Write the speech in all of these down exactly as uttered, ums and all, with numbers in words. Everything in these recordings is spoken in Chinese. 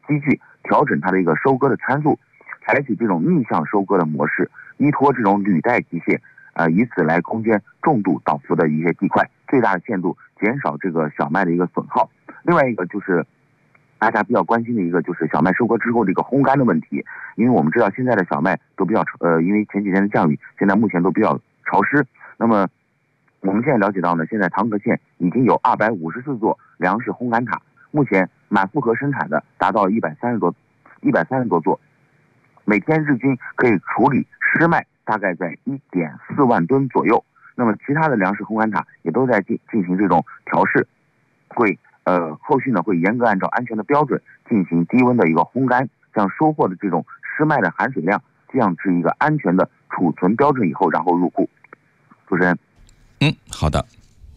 机具调整它的一个收割的参数，采取这种逆向收割的模式，依托这种履带机械，呃，以此来攻坚重度倒伏的一些地块，最大的限度减少这个小麦的一个损耗。另外一个就是大家比较关心的一个就是小麦收割之后的一个烘干的问题，因为我们知道现在的小麦都比较呃，因为前几天的降雨，现在目前都比较潮湿。那么我们现在了解到呢，现在唐河县已经有二百五十四座粮食烘干塔，目前满负荷生产的达到一百三十多一百三十多座，每天日均可以处理湿麦大概在一点四万吨左右。那么其他的粮食烘干塔也都在进进行这种调试，会呃后续呢会严格按照安全的标准进行低温的一个烘干，将收获的这种湿麦的含水量降至一个安全的储存标准以后，然后入库。主持人。 嗯，好的。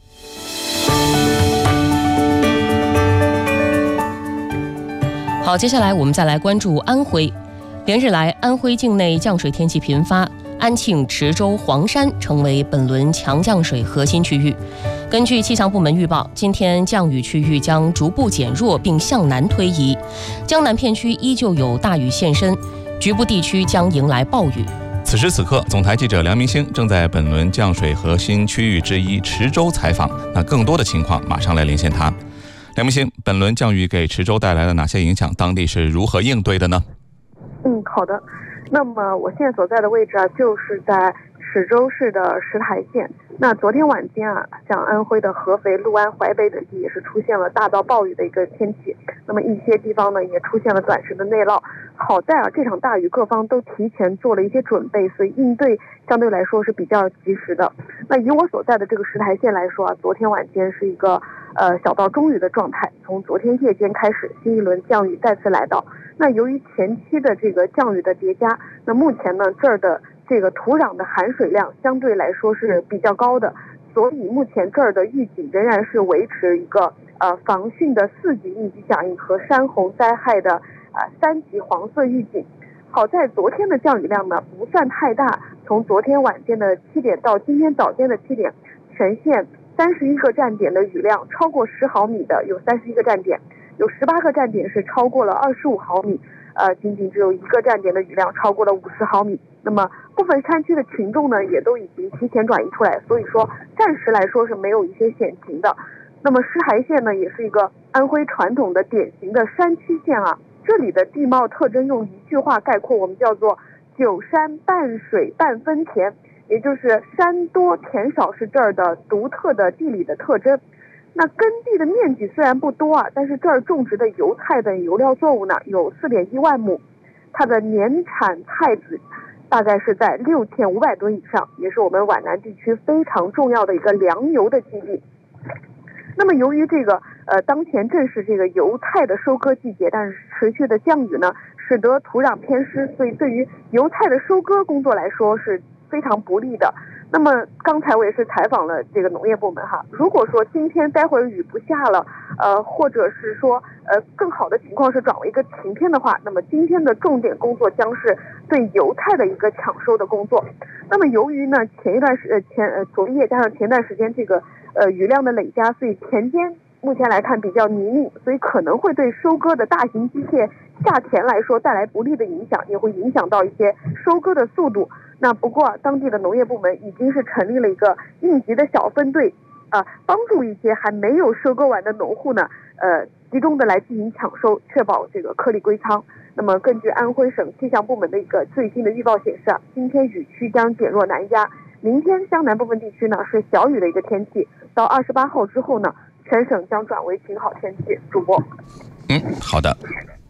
好，接下来我们再来关注安徽。连日来，安徽境内降水天气频发，安庆、池州、黄山成为本轮强降水核心区域。根据气象部门预报，今天降雨区域将逐步减弱并向南推移，江南片区依旧有大雨现身，局部地区将迎来暴雨。 此时此刻，总台记者梁明星正在本轮降水核心区域之一池州采访，那更多的情况马上来连线他。梁明星，本轮降雨给池州带来了哪些影响？当地是如何应对的呢？ 嗯，好的。那么我现在所在的位置啊，就是在池州市的石台县。那昨天晚间啊，像安徽的合肥、六安、淮北等地也是出现了大到暴雨的一个天气。那么一些地方呢，也出现了短时的内涝。好在啊，这场大雨各方都提前做了一些准备，所以应对相对来说是比较及时的。那以我所在的这个石台县来说啊，昨天晚间是一个呃小到中雨的状态。从昨天夜间开始，新一轮降雨再次来到。那由于前期的这个降雨的叠加，那目前呢这儿的这个土壤的含水量相对来说是比较高的，所以目前这儿的预警仍然是维持一个呃防汛的四级应急响应和山洪灾害的啊、呃、三级黄色预警。好在昨天的降雨量呢不算太大，从昨天晚间的七点到今天早间的七点，全县三十一个站点的雨量超过十毫米的有三十一个站点，有十八个站点是超过了二十五毫米，呃，仅仅只有一个站点的雨量超过了五十毫米。那么部分山区的群众呢，也都已经提前转移出来，所以说暂时来说是没有一些险情的。那么石台县呢，也是一个安徽传统的典型的山区县啊，这里的地貌特征用一句话概括，我们叫做九山半水半分田，也就是山多田少是这儿的独特的地理的特征。那耕地的面积虽然不多啊，但是这儿种植的油菜等油料作物呢有四点一万亩，它的年产菜籽大概是在六千五百吨以上，也是我们皖南地区非常重要的一个粮油的基地。那么由于这个呃当前正是这个油菜的收割季节，但是持续的降雨呢，使得土壤偏湿，所以对于油菜的收割工作来说是非常不利的。那么刚才我也是采访了这个农业部门哈，如果说今天待会儿雨不下了，呃，或者是说呃更好的情况是转为一个晴天的话，那么今天的重点工作将是对油菜的一个抢收的工作。那么由于呢前一段时呃前呃昨夜加上前段时间这个呃雨量的累加，所以田间目前来看比较泥泞，所以可能会对收割的大型机械下田来说带来不利的影响，也会影响到一些收割的速度。那不过当地的农业部门已经是成立了一个应急的小分队，啊、呃，帮助一些还没有收割完的农户呢，呃，集中的来进行抢收，确保这个颗粒归仓。那么根据安徽省气象部门的一个最新的预报显示啊，今天雨区将减弱南压，明天江南部分地区呢是小雨的一个天气，到二十八号之后呢，全省将转为晴好天气。主播， 嗯，好的。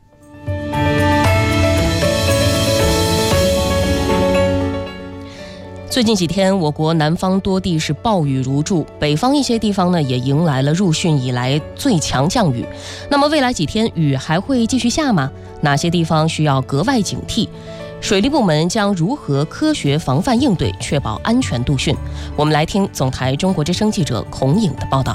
最近几天，我国南方多地是暴雨如注，北方一些地方呢也迎来了入汛以来最强降雨。那么未来几天雨还会继续下吗？哪些地方需要格外警惕？水利部门将如何科学防范应对，确保安全度汛？我们来听总台中国之声记者孔颖的报道。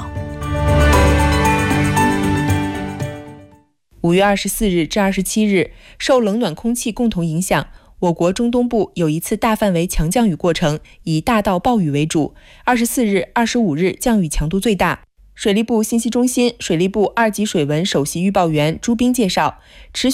五月二十四日至二十七日，受冷暖空气共同影响，我国中东部有一次大范围强降雨过程，以大到暴雨为主。二十四日、二十五日降雨强度最大。水利部信息中心水利部二级水文首席预报员朱斌介绍，持续